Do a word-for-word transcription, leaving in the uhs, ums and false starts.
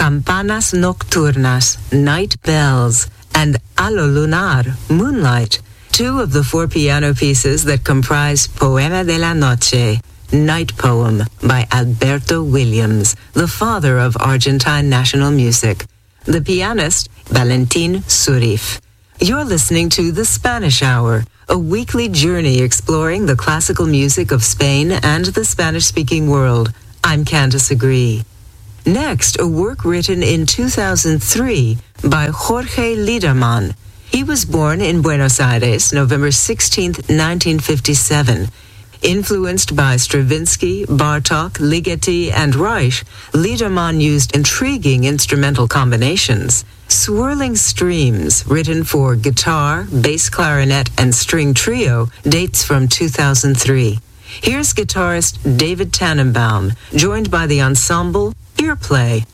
Campanas Nocturnas, Night Bells, and Allo Lunar, Moonlight, two of the four piano pieces that comprise Poema de la Noche, Night Poem by Alberto Williams, the father of Argentine national music. The pianist, Valentin Surif. You're listening to The Spanish Hour, a weekly journey exploring the classical music of Spain and the Spanish-speaking world. I'm Candice Agree. Next, a work written in two thousand three by Jorge Liderman. He was born in Buenos Aires, November sixteenth, nineteen fifty-seven. Influenced by Stravinsky, Bartók, Ligeti, and Reich, Liedermann used intriguing instrumental combinations. Swirling Streams, written for guitar, bass clarinet, and string trio, dates from two thousand three. Here's guitarist David Tannenbaum, joined by the ensemble Earplay.